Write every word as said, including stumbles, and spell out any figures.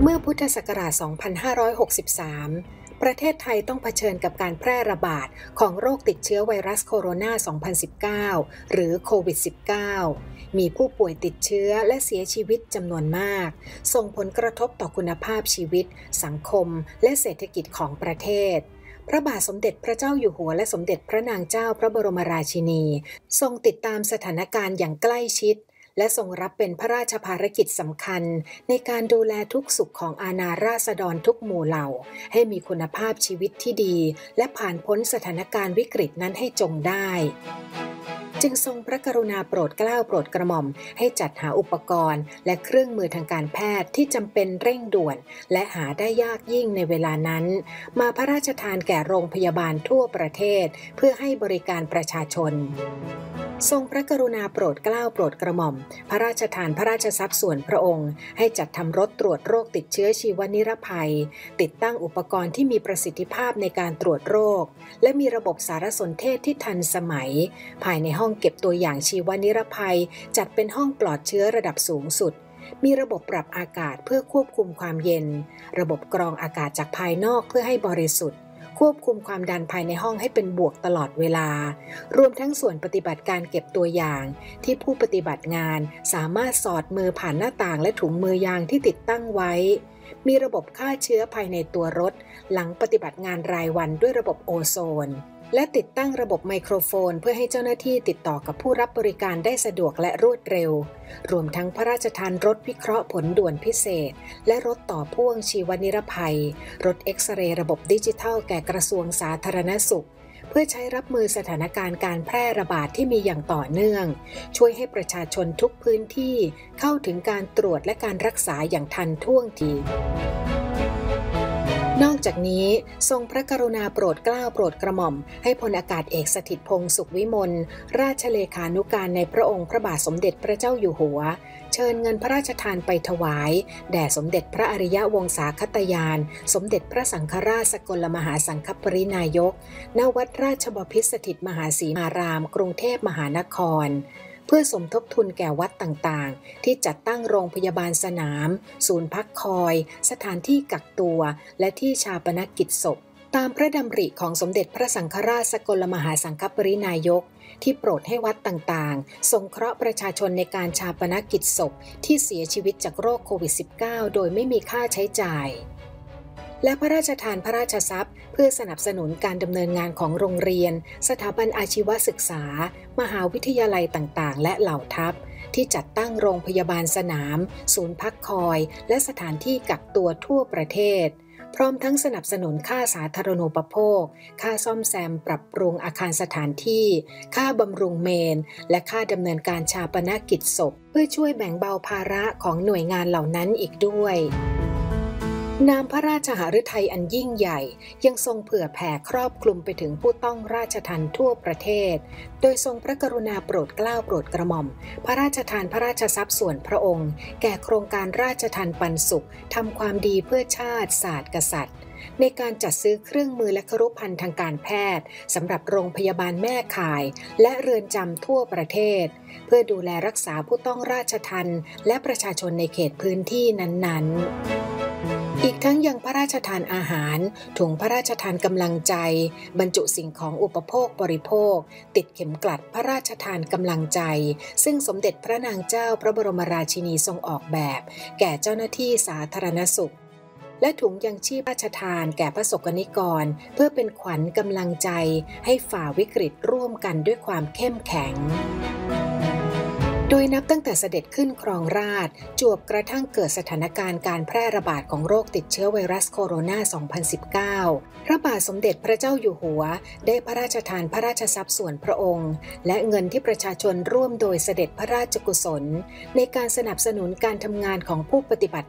เมื่อพุทธศักราช สองพันห้าร้อยหกสิบสาม ประเทศไทยต้องเผชิญกับการแพร่ระบาดของโรคติดเชื้อไวรัสโคโรนา สองพันสิบเก้า หรือโควิด สิบเก้า มีผู้ป่วยติดเชื้อและเสียชีวิตจำนวนมาก ส่งผลกระทบต่อคุณภาพชีวิต สังคม และเศรษฐกิจของประเทศ พระบาทสมเด็จพระเจ้าอยู่หัวและสมเด็จพระนางเจ้าพระบรมราชินีทรงติดตามสถานการณ์อย่างใกล้ชิดและทรงรับเป็นพระราชภารกิจสำคัญในการดูแลทุกสุขของอาณาราษฎรทุกหมู่เหล่าให้มีคุณภาพชีวิตที่ดีและผ่านพ้นสถานการณ์วิกฤตนั้นให้จงได้จึงทรงพระกรุณาโปรดเกล้าโปรดกระหม่อมให้จัดหาอุปกรณ์และเครื่องมือทางการแพทย์ที่จำเป็นเร่งด่วนและหาได้ยากยิ่งในเวลานั้นมาพระราชทานแก่โรงพยาบาลทั่วประเทศเพื่อให้บริการประชาชนทรงพระกรุณาโปรดเกล้าโปรดกระหม่อมพระราชทานพระราชทรัพย์ส่วนพระองค์ให้จัดทำรถตรวจโรคติดเชื้อชีวนิรภัยติดตั้งอุปกรณ์ที่มีประสิทธิภาพในการตรวจโรคและมีระบบสารสนเทศที่ทันสมัยภายในห้องเก็บตัวอย่างชีวนิรภัยจัดเป็นห้องปลอดเชื้อระดับสูงสุดมีระบบปรับอากาศเพื่อควบคุมความเย็นระบบกรองอากาศจากภายนอกเพื่อให้บริสุทธิ์ควบคุมความดันภายในห้องให้เป็นบวกตลอดเวลารวมทั้งส่วนปฏิบัติการเก็บตัวอย่างที่ผู้ปฏิบัติงานสามารถสอดมือผ่านหน้าต่างและถุงมือยางที่ติดตั้งไว้มีระบบฆ่าเชื้อภายในตัวรถหลังปฏิบัติงานรายวันด้วยระบบโอโซนและติดตั้งระบบไมโครโฟนเพื่อให้เจ้าหน้าที่ติดต่อกับผู้รับบริการได้สะดวกและรวดเร็วรวมทั้งพระราชทานรถวิเคราะห์ผลด่วนพิเศษและรถต่อพ่วงชีวนิรภัยรถเอ็กซเรย์ระบบดิจิทัลแก่กระทรวงสาธารณสุขเพื่อใช้รับมือสถานการณ์การแพร่ระบาดที่มีอย่างต่อเนื่องช่วยให้ประชาชนทุกพื้นที่เข้าถึงการตรวจและการรักษาอย่างทันท่วงทีนอกจากนี้ทรงพระกรุณาโปรดเกล้าโปรดกระหม่อมให้พลอากาศเอกสถิตพงษ์สุขวิมลราชเลขานุการในพระองค์พระบาทสมเด็จพระเจ้าอยู่หัวเชิญเงินพระราชทานไปถวายแด่สมเด็จพระอริยวงศาคตยานสมเด็จพระสังฆราชสกลมหาสังฆปรินายกณวัดราชบพิตรสถิตมหาศรีมารามกรุงเทพมหานครเพื่อสมทบทุนแก่วัดต่างๆที่จัดตั้งโรงพยาบาลสนามศูนย์พักคอยสถานที่กักตัวและที่ชาปนกิจศพตามพระดำริของสมเด็จพระสังฆราชสกลมหาสังฆปรินายกที่โปรดให้วัดต่างๆสงเคราะห์ประชาชนในการชาปนกิจศพที่เสียชีวิตจากโรคโควิด สิบเก้า โดยไม่มีค่าใช้จ่ายและพระราชทานพระราชทรัพย์เพื่อสนับสนุนการดำเนินงานของโรงเรียนสถาบันอาชีวศึกษามหาวิทยาลัยต่างๆและเหล่าทัพที่จัดตั้งโรงพยาบาลสนามศูนย์พักคอยและสถานที่กักตัวทั่วประเทศพร้อมทั้งสนับสนุนค่าสาธารณูปโภคค่าซ่อมแซมปรับปรุงอาคารสถานที่ค่าบำรุงเมนและค่าดำเนินการชาปนกิจศพเพื่อช่วยแบ่งเบาภาระของหน่วยงานเหล่านั้นอีกด้วยนามพระราชหฤทัยอันยิ่งใหญ่ยังทรงเผื่อแผ่ครอบคลุมไปถึงผู้ต้องราชทัณฑ์ทั่วประเทศโดยทรงพระกรุณาโปรดเกล้าโปรดกระหม่อมพระราชทานพระราชทรัพย์ส่วนพระองค์แก่โครงการราชทัณฑ์ปันสุขทำความดีเพื่อชาติศาสตร์กษัตริย์ในการจัดซื้อเครื่องมือและครุภัณฑ์ทางการแพทย์สำหรับโรงพยาบาลแม่ข่ายและเรือนจำทั่วประเทศเพื่อดูแลรักษาผู้ต้องราชทัณฑ์และประชาชนในเขตพื้นที่นั้นๆอีกทั้งยังพระราชทานอาหารถุงพระราชทานกำลังใจบรรจุสิ่งของอุปโภคบริโภคติดเข็มกลัดพระราชทานกำลังใจซึ่งสมเด็จพระนางเจ้าพระบรมราชินีทรงออกแบบแก่เจ้าหน้าที่สาธารณสุขและถุงยังชีพพระราชทานแก่พระสงฆ์นิกรเพื่อเป็นขวัญกำลังใจให้ฝ่าวิกฤตร่วมกันด้วยความเข้มแข็งโดยนับตั้งแต่เสด็จขึ้นครองราชย์จวบกระทั่งเกิดสถานการณ์การแพร่ระบาดของโรคติดเชื้อไวรัสโคโรนา สองพันสิบเก้า พระบาทสมเด็จพระเจ้าอยู่หัวได้พระราชทานพระราชทรัพย์ส่วนพระองค์และเงินที่ประชาชนร่วมโดยเสด็จพระราชกุศลในการสนับสนุนการทำงานของผู้ปฏิบัติ